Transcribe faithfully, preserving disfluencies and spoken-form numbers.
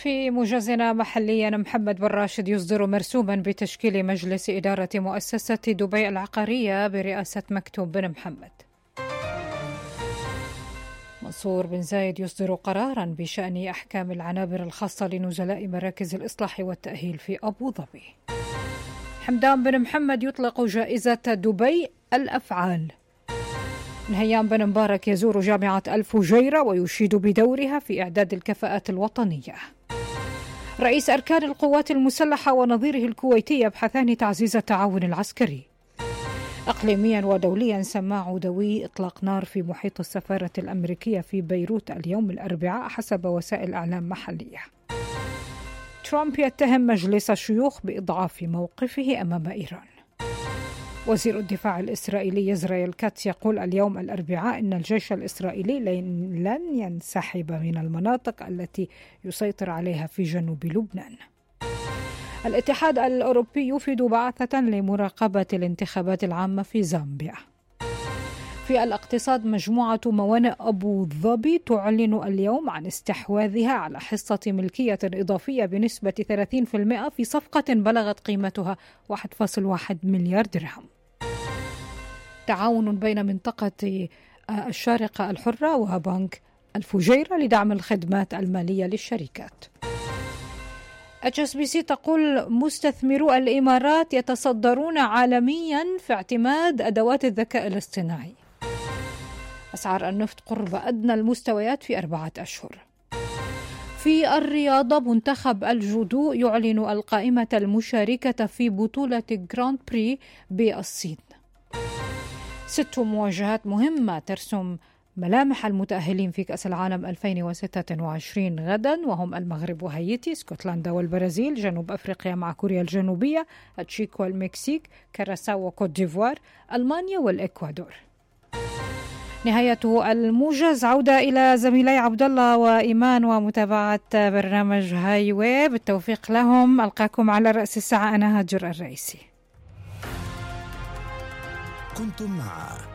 في موجزنا محليا، محمد بن راشد يصدر مرسوما بتشكيل مجلس إدارة مؤسسة دبي العقارية برئاسة مكتوم بن محمد. منصور بن زايد يصدر قرارا بشأن أحكام العنابر الخاصة لنزلاء مراكز الإصلاح والتأهيل في أبو ظبي. حمدان بن محمد يطلق جائزة دبي الأفعال. نهيان بن مبارك يزور جامعة الفجيرة ويشيد بدورها في إعداد الكفاءات الوطنية. رئيس أركان القوات المسلحة ونظيره الكويتي يبحثان تعزيز التعاون العسكري. إقليميا ودوليا، سماع دوي إطلاق نار في محيط السفارة الأمريكية في بيروت اليوم الأربعاء حسب وسائل إعلام محلية. ترامب يتهم مجلس الشيوخ بإضعاف موقفه أمام إيران. وزير الدفاع الإسرائيلي إسرائيل كاتس يقول اليوم الأربعاء إن الجيش الإسرائيلي لن ينسحب من المناطق التي يسيطر عليها في جنوب لبنان. الاتحاد الأوروبي يفيد بعثة لمراقبة الانتخابات العامة في زامبيا. في الاقتصاد، مجموعة موانئ أبو ظبي تعلن اليوم عن استحواذها على حصة ملكية إضافية بنسبة ثلاثين بالمئة في صفقة بلغت قيمتها واحد فاصلة واحد مليار درهم. تعاون بين منطقة الشارقة الحرة وبنك الفجيرة لدعم الخدمات المالية للشركات. اتش اس بي سي تقول مستثمرو الإمارات يتصدرون عالميا في اعتماد أدوات الذكاء الاصطناعي. أسعار النفط قرب أدنى المستويات في أربعة أشهر. في الرياضة، منتخب الجودو يعلن القائمة المشاركة في بطولة جراند بري بالصين. ست مواجهات مهمة ترسم ملامح المتأهلين في كأس العالم ألفين وستة وعشرين غدا، وهم المغرب وهايتي، اسكتلندا والبرازيل، جنوب أفريقيا مع كوريا الجنوبية، التشيك والمكسيك، كراساو وكوت ديفوار، ألمانيا والإكوادور. نهاية الموجز. عودة إلى زميلي عبد الله وإيمان ومتابعة برنامج هاي واي. بالتوفيق لهم. ألقاكم على رأس الساعة. أنا هاجر الرئيسي. كنتم مع